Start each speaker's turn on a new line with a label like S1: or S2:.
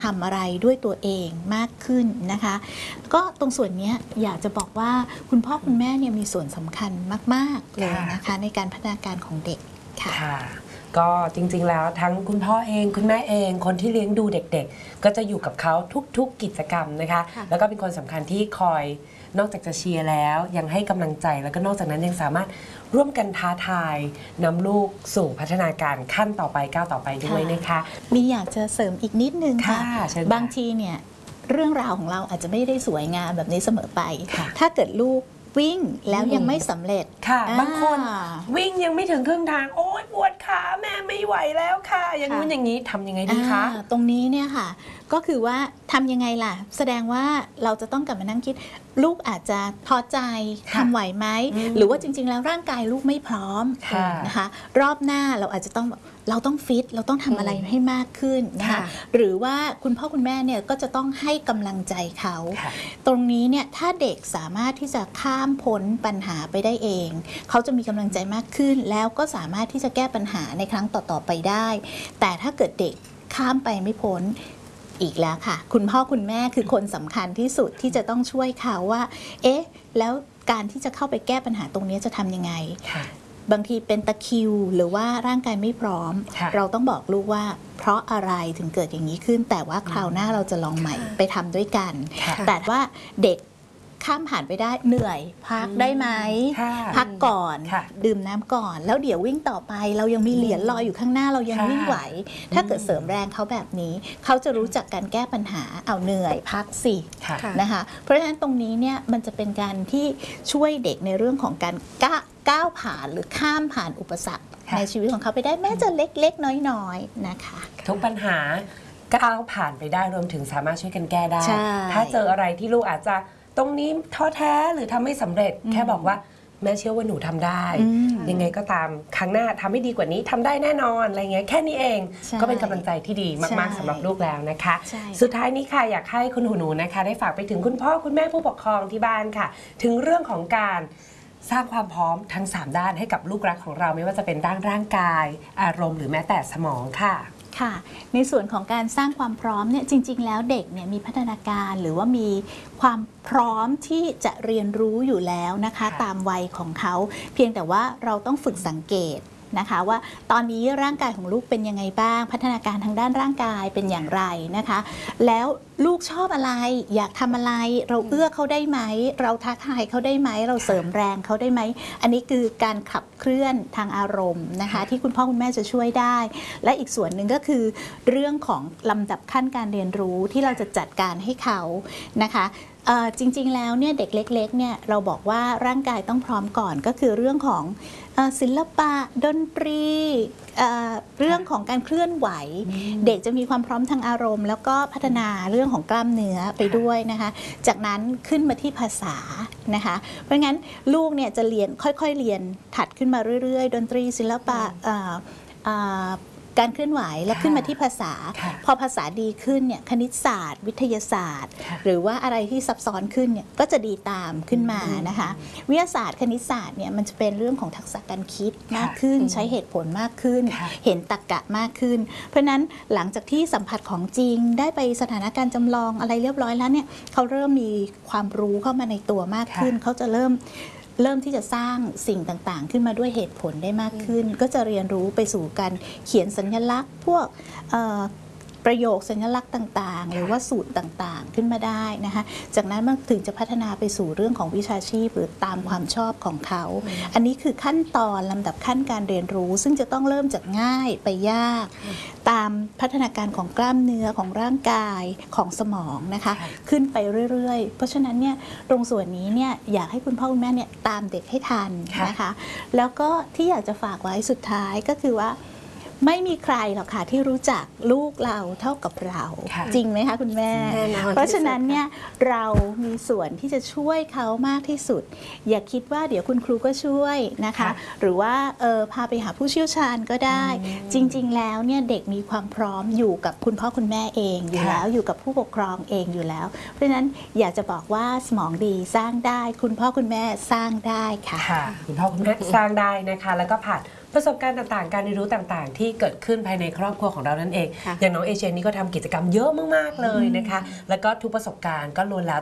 S1: ทำอะไรด้วยตัวเองมากขึ้นนะคะก็ตรงส่วนนี้อยากจะบอกว่าคุณพ่อคุณแม่เนี่ยมีส่วนสำคัญมากๆเลยนะคะในการพัฒนาการของเด็กค่ะ
S2: ก็จริงๆแล้วทั้งคุณพ่อเองคุณแม่เองคนที่เลี้ยงดูเด็กๆก็จะอยู่กับเขาทุกๆกิจกรรมนะคะแล้วก็เป็นคนสำคัญที่คอยนอกจากจะเชียร์แล้วยังให้กำลังใจแล้วก็นอกจากนั้นยังสามารถร่วมกันท้าทายนำลูกสู่พัฒนาการขั้นต่อไปก้าวต่อไปด้วยนะคะ
S1: มีอยากจะเสริมอีกนิดนึงค่ะบางทีเนี่ยเรื่องราวของเราอาจจะไม่ได้สวยงามแบบนี้เสมอไปถ้าเกิดลูกวิ่งแล้วยังไม่สำเร็จ
S2: ค่ะบางคนวิ่งยังไม่ถึงครึ่งทางโอ๊ยปวดขาแม่ไม่ไหวแล้วค่ะอย่างนู้นอย่างนี้ทำยังไงดีคะ
S1: ตรงนี้เนี่ยค่ะก็คือว่าทำยังไงล่ะแสดงว่าเราจะต้องกลับมานั่งคิดลูกอาจจะท้อใจทำไหวไหมหรือว่าจริงๆแล้วร่างกายลูกไม่พร้อมนะคะรอบหน้าเราอาจจะต้องเราต้องฟิตเราต้องทำอะไรให้มากขึ้นนะคะหรือว่าคุณพ่อคุณแม่เนี่ยก็จะต้องให้กำลังใจเขาตรงนี้เนี่ยถ้าเด็กสามารถที่จะข้ามพ้นปัญหาไปได้เองเขาจะมีกำลังใจมากขึ้นแล้วก็สามารถที่จะแก้ปัญหาในครั้งต่อๆไปได้แต่ถ้าเกิดเด็กข้ามไปไม่พ้นอีกแล้วค่ะคุณพ่อคุณแม่คือคนสำคัญที่สุดที่จะต้องช่วยเขาว่าเอ๊ะแล้วการที่จะเข้าไปแก้ปัญหาตรงนี้จะทำยังไงบางทีเป็นตะคริวหรือว่าร่างกายไม่พร้อมเราต้องบอกลูกว่าเพราะอะไรถึงเกิดอย่างนี้ขึ้นแต่ว่าคราวหน้าเราจะลองใหม่ไปทำด้วยกันแต่ว่าเด็กข้ามผ่านไปได้เหนื่อยพักได้ไหมพักก่อนดื่มน้ำก่อนแล้วเดี๋ยววิ่งต่อไปเรายังมีเหรียญลอยอยู่ข้างหน้าเรายังวิ่งไหวถ้าเกิดเสริมแรงเขาแบบนี้เขาจะรู้จักการแก้ปัญหาเอาเหนื่อยพักสินะคะเพราะฉะนั้นตรงนี้เนี่ยมันจะเป็นการที่ช่วยเด็กในเรื่องของการก้าวผ่านหรือข้ามผ่านอุปสรรคในชีวิตของเขาไปได้แม้จะเล็กๆน้อยๆนะคะ
S2: ทุกปัญหาก้าวผ่านไปได้รวมถึงสามารถช่วยกันแก้ได้ถ้าเจออะไรที่ลูกอาจจะตรงนี้ท้อแท้หรือทำไม่สำเร็จแค่บอกว่าแม่เชื่อว่าหนูทำได้ยังไงก็ตามครั้งหน้าทำให้ดีกว่านี้ทำได้แน่นอนอะไรเงี้ยแค่นี้เองก็เป็นกำลังใจที่ดีมากๆสำหรับลูกแล้วนะคะสุดท้ายนี้ค่ะอยากให้คุณหนูนะคะได้ฝากไปถึงคุณพ่อคุณแม่ผู้ปกครองที่บ้านค่ะถึงเรื่องของการสร้างความพร้อมทั้ง3ด้านให้กับลูกรักของเราไม่ว่าจะเป็นด้านร่างกายอารมณ์หรือแม้แต่สมองค่ะ
S1: ค่ะในส่วนของการสร้างความพร้อมเนี่ยจริงๆแล้วเด็กเนี่ยมีพัฒนาการหรือว่ามีความพร้อมที่จะเรียนรู้อยู่แล้วนะคะตามวัยของเขาเพียงแต่ว่าเราต้องฝึกสังเกตนะคะว่าตอนนี้ร่างกายของลูกเป็นยังไงบ้างพัฒนาการทางด้านร่างกายเป็นอย่างไรนะคะแล้วลูกชอบอะไรอยากทำอะไรเราเอื้อเขาได้ไหมเราท้าทายเขาได้ไหมเราเสริมแรงเขาได้ไหมอันนี้คือการขับเคลื่อนทางอารมณ์นะคะที่คุณพ่อคุณแม่จะช่วยได้และอีกส่วนหนึ่งก็คือเรื่องของลำดับขั้นการเรียนรู้ที่เราจะจัดการให้เขานะคะจริงๆแล้วเนี่ยเด็กเล็กๆเนี่ยเราบอกว่าร่างกายต้องพร้อมก่อนก็คือเรื่องของศิลปะดนตรีเรื่องของการเคลื่อนไหวเด็กจะมีความพร้อมทางอารมณ์แล้วก็พัฒนาเรื่องของกล้ามเนื้อไปด้วยนะคะจากนั้นขึ้นมาที่ภาษานะคะเพราะงั้นลูกเนี่ยจะเรียนค่อยๆเรียนถัดขึ้นมาเรื่อยๆดนตรีศิลปะการเคลื่อนไหวและขึ้นมาที่ภาษาพอภาษาดีขึ้นเนี่ยคณิตศาสตร์วิทยาศาสตร์หรือว่าอะไรที่ซับซ้อนขึ้นเนี่ยก็จะดีตามขึ้นมานะคะวิทยาศาสตร์คณิตศาสตร์เนี่ยมันจะเป็นเรื่องของทักษะการคิดมากขึ้นใช้เหตุผลมากขึ้นเห็นตรรกะมากขึ้นเพราะนั้นหลังจากที่สัมผัสของจริงได้ไปสถานการณ์จำลองอะไรเรียบร้อยแล้วเนี่ยเขาเริ่มมีความรู้เข้ามาในตัวมากขึ้นเขาจะเริ่มที่จะสร้างสิ่งต่างๆขึ้นมาด้วยเหตุผลได้มากขึ้นก็จะเรียนรู้ไปสู่การเขียนสัญลักษณ์พวกประโยคสัญลักษณ์ต่างๆหรือว่าสูตรต่างๆขึ้นมาได้นะคะจากนั้นมันถึงจะพัฒนาไปสู่เรื่องของวิชาชีพหรือตามความชอบของเขาอันนี้คือขั้นตอนลำดับขั้นการเรียนรู้ซึ่งจะต้องเริ่มจากง่ายไปยากตามพัฒนาการของกล้ามเนื้อของร่างกายของสมองนะคะขึ้นไปเรื่อยๆเพราะฉะนั้นเนี่ยตรงส่วนนี้เนี่ยอยากให้คุณพ่อคุณแม่เนี่ยตามเด็กให้ทันนะคะแล้วก็ที่อยากจะฝากไว้สุดท้ายก็คือว่าไม่มีใครหรอกค่ะที่รู้จักลูกเราเท่ากับเราจริงไหมคะคุณแม่เพราะฉะนั้นเนี่ยเรามีส่วนที่จะช่วยเขามากที่สุดอย่าคิดว่าเดี๋ยวคุณครูก็ช่วยนะคะหรือว่าพาไปหาผู้เชี่ยวชาญก็ได้จริงๆแล้วเนี่ยเด็กมีความพร้อมอยู่กับคุณพ่อคุณแม่เองอยู่แล้วอยู่กับผู้ปกครองเองอยู่แล้วเพราะฉะนั้นอยากจะบอกว่าสมองดีสร้างได้คุณพ่อคุณแม่สร้างได้ค่ะ
S2: คุณพ่อคุณแม่สร้างได้นะคะแล้วก็ผ่านประสบการณ์ต่างๆการเรียนรู้ต่างๆ ที่เกิดขึ้นภายในครอบครัวของเรานั่นเอง
S1: ค่ะ
S2: อย่างน้องเอเชียนี่ก็ทำกิจกรรมเยอะมากๆเลยนะคะแล้วก็ทุกประสบการณ์ก็ล้วนแล้ว